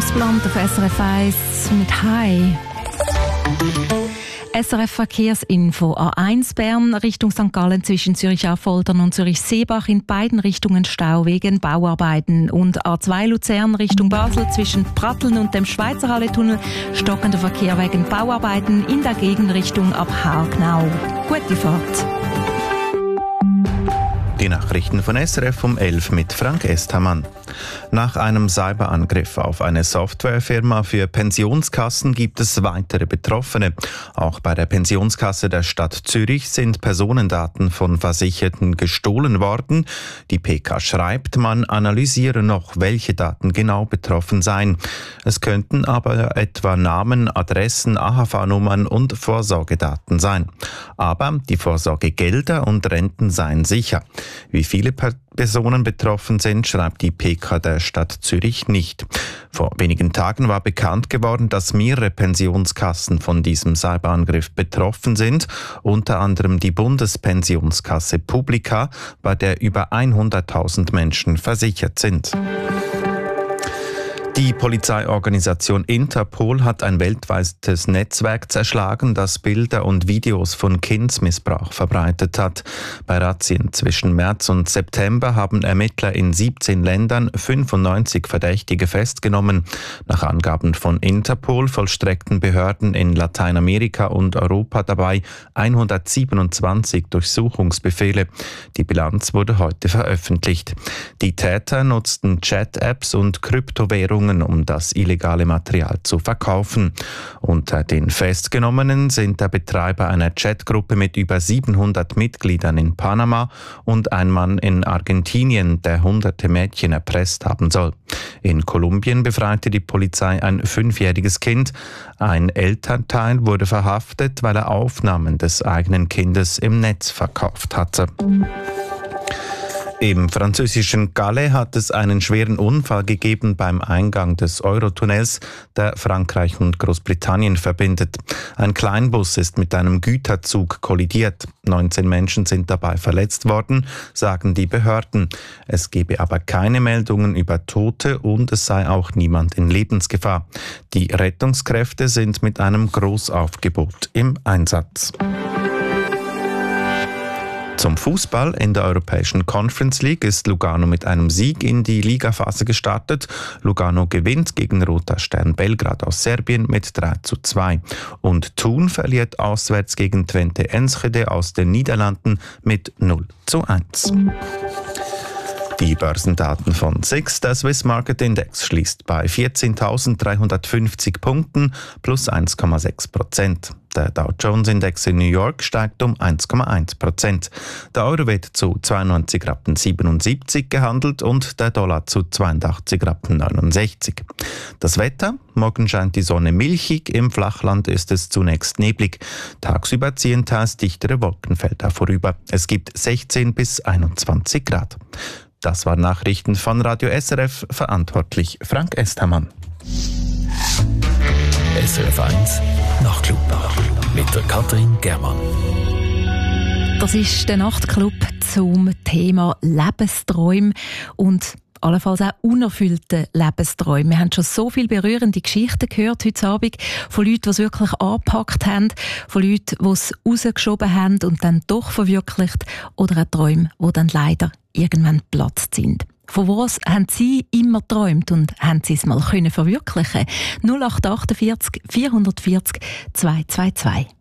James Blunt auf SRF 1 mit High. SRF Verkehrsinfo: A1 Bern Richtung St. Gallen zwischen Zürich-Affoltern und Zürich-Seebach in beiden Richtungen Stau wegen Bauarbeiten. Und A2 Luzern Richtung Basel zwischen Pratteln und dem Schweizerhalle-Tunnel stockender Verkehr wegen Bauarbeiten in der Gegenrichtung ab Haargnau. Gute Fahrt. Die Nachrichten von SRF um 11 mit Frank Esthamann. Nach einem Cyberangriff auf eine Softwarefirma für Pensionskassen gibt es weitere Betroffene. Auch bei der Pensionskasse der Stadt Zürich sind Personendaten von Versicherten gestohlen worden. Die PK schreibt, man analysiere noch, welche Daten genau betroffen seien. Es könnten aber etwa Namen, Adressen, AHV-Nummern und Vorsorgedaten sein. Aber die Vorsorgegelder und Renten seien sicher. Wie viele Personen betroffen sind, schreibt die PK der Stadt Zürich nicht. Vor wenigen Tagen war bekannt geworden, dass mehrere Pensionskassen von diesem Cyberangriff betroffen sind, unter anderem die Bundespensionskasse Publica, bei der über 100.000 Menschen versichert sind. Die Polizeiorganisation Interpol hat ein weltweites Netzwerk zerschlagen, das Bilder und Videos von Kindsmissbrauch verbreitet hat. Bei Razzien zwischen März und September haben Ermittler in 17 Ländern 95 Verdächtige festgenommen. Nach Angaben von Interpol vollstreckten Behörden in Lateinamerika und Europa dabei 127 Durchsuchungsbefehle. Die Bilanz wurde heute veröffentlicht. Die Täter nutzten Chat-Apps und Kryptowährungen, um das illegale Material zu verkaufen. Unter den Festgenommenen sind der Betreiber einer Chatgruppe mit über 700 Mitgliedern in Panama und ein Mann in Argentinien, der hunderte Mädchen erpresst haben soll. In Kolumbien befreite die Polizei ein 5-jähriges Kind. Ein Elternteil wurde verhaftet, weil er Aufnahmen des eigenen Kindes im Netz verkauft hatte. Im französischen Calais hat es einen schweren Unfall gegeben beim Eingang des Eurotunnels, der Frankreich und Großbritannien verbindet. Ein Kleinbus ist mit einem Güterzug kollidiert. 19 Menschen sind dabei verletzt worden, sagen die Behörden. Es gebe aber keine Meldungen über Tote und es sei auch niemand in Lebensgefahr. Die Rettungskräfte sind mit einem Großaufgebot im Einsatz. Zum Fußball: In der Europäischen Conference League ist Lugano mit einem Sieg in die Ligaphase gestartet. Lugano gewinnt gegen Roter Stern Belgrad aus Serbien mit 3:2. Und Thun verliert auswärts gegen Twente Enschede aus den Niederlanden mit 0:1. Die Börsendaten von SIX. Der Swiss Market Index schließt bei 14.350 Punkten plus 1,6%. Der Dow Jones Index in New York steigt um 1,1%. Der Euro wird zu 92,77 Rappen gehandelt und der Dollar zu 82,69 Rappen. Das Wetter: Morgen scheint die Sonne milchig, im Flachland ist es zunächst neblig. Tagsüber ziehen teils dichtere Wolkenfelder vorüber. Es gibt 16 bis 21 Grad. Das waren Nachrichten von Radio SRF, verantwortlich Frank Esthamann. SRF 1 Nachtclub mit der Katrin Germann. Das ist der Nachtclub zum Thema Lebensträume und allenfalls auch unerfüllte Lebensträume. Wir haben schon so viele berührende Geschichten gehört heute Abend von Leuten, die es wirklich angepackt haben, von Leuten, die es rausgeschoben haben und dann doch verwirklicht, oder auch Träume, die dann leider irgendwann geplatzt sind. Von was haben Sie immer geträumt und haben Sie es mal verwirklichen können? 0848 440 222.